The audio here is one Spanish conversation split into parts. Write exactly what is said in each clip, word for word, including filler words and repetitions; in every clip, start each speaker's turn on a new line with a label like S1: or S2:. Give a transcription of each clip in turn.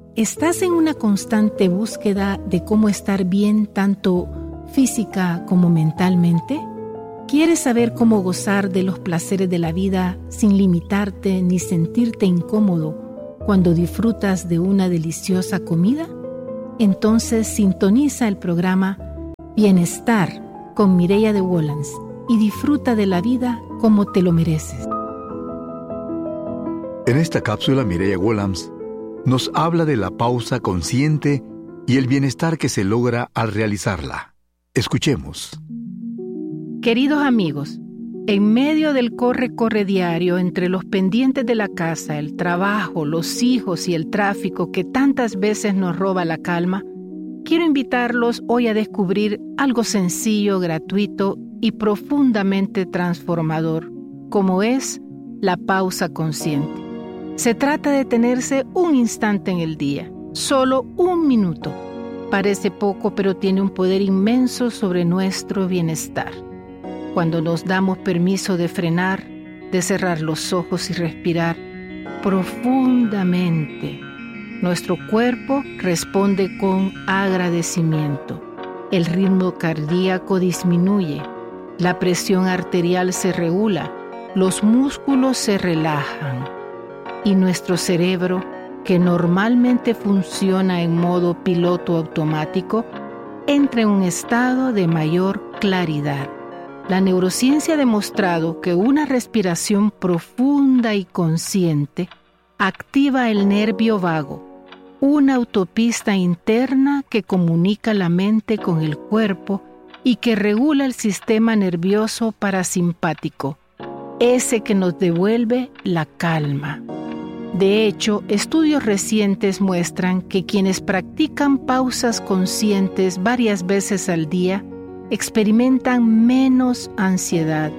S1: ¿Estás en una constante búsqueda de cómo estar bien tanto física como mentalmente? ¿Quieres saber cómo gozar de los placeres de la vida sin limitarte ni sentirte incómodo cuando disfrutas de una deliciosa comida? Entonces sintoniza el programa Bienestar con Mireya de Wolans y disfruta de la vida como te lo mereces.
S2: En esta cápsula, Mireya Wolans nos habla de la pausa consciente y el bienestar que se logra al realizarla. Escuchemos.
S1: Queridos amigos, en medio del corre-corre diario entre los pendientes de la casa, el trabajo, los hijos y el tráfico que tantas veces nos roba la calma, quiero invitarlos hoy a descubrir algo sencillo, gratuito y profundamente transformador, como es la pausa consciente. Se trata de detenerse un instante en el día, solo un minuto. Parece poco, pero tiene un poder inmenso sobre nuestro bienestar. Cuando nos damos permiso de frenar, de cerrar los ojos y respirar profundamente, nuestro cuerpo responde con agradecimiento. El ritmo cardíaco disminuye, la presión arterial se regula, los músculos se relajan y nuestro cerebro, que normalmente funciona en modo piloto automático, entra en un estado de mayor claridad. La neurociencia ha demostrado que una respiración profunda y consciente activa el nervio vago, una autopista interna que comunica la mente con el cuerpo y que regula el sistema nervioso parasimpático, ese que nos devuelve la calma. De hecho, estudios recientes muestran que quienes practican pausas conscientes varias veces al día experimentan menos ansiedad,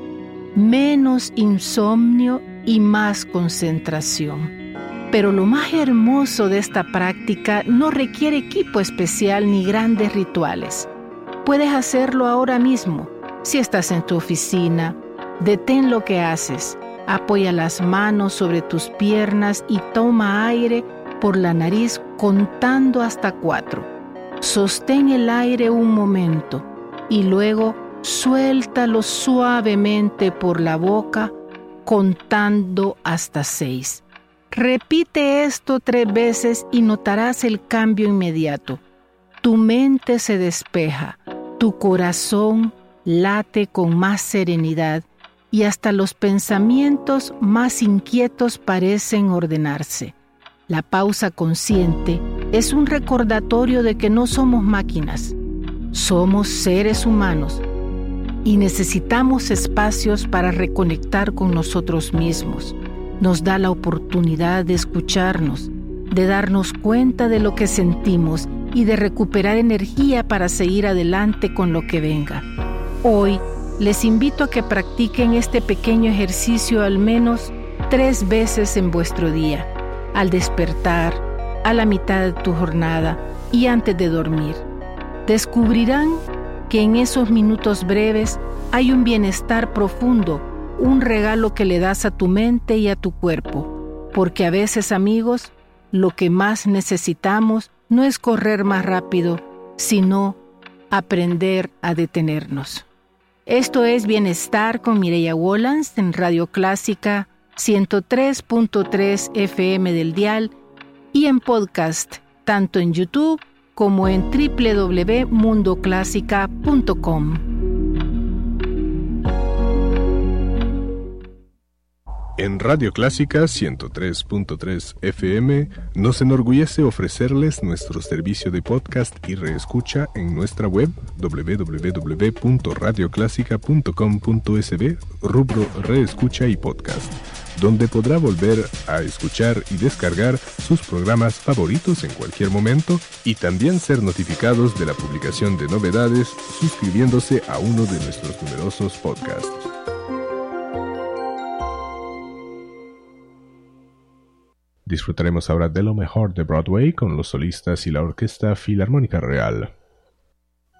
S1: menos insomnio y más concentración. Pero lo más hermoso de esta práctica no requiere equipo especial ni grandes rituales. Puedes hacerlo ahora mismo. Si estás en tu oficina, detén lo que haces. Apoya las manos sobre tus piernas y toma aire por la nariz contando hasta cuatro. Sostén el aire un momento y luego suéltalo suavemente por la boca contando hasta seis. Repite esto tres veces y notarás el cambio inmediato. Tu mente se despeja, tu corazón late con más serenidad y hasta los pensamientos más inquietos parecen ordenarse. La pausa consciente es un recordatorio de que no somos máquinas, somos seres humanos y necesitamos espacios para reconectar con nosotros mismos. Nos da la oportunidad de escucharnos, de darnos cuenta de lo que sentimos y de recuperar energía para seguir adelante con lo que venga. Hoy, les invito a que practiquen este pequeño ejercicio al menos tres veces en vuestro día, al despertar, a la mitad de tu jornada y antes de dormir. Descubrirán que en esos minutos breves hay un bienestar profundo, un regalo que le das a tu mente y a tu cuerpo, porque a veces, amigos, lo que más necesitamos no es correr más rápido, sino aprender a detenernos. Esto es Bienestar con Mireya Wolans en Radio Clásica ciento tres punto tres F M del dial y en podcast, tanto en YouTube como en doble u doble u doble u punto mundo clásica punto com.
S3: En Radio Clásica ciento tres punto tres F M nos enorgullece ofrecerles nuestro servicio de podcast y reescucha en nuestra web doble u doble u doble u punto radio clásica punto com punto es be, rubro Reescucha y Podcast, donde podrá volver a escuchar y descargar sus programas favoritos en cualquier momento y también ser notificados de la publicación de novedades suscribiéndose a uno de nuestros numerosos podcasts. Disfrutaremos ahora de lo mejor de Broadway con los solistas y la Orquesta Filarmónica Real.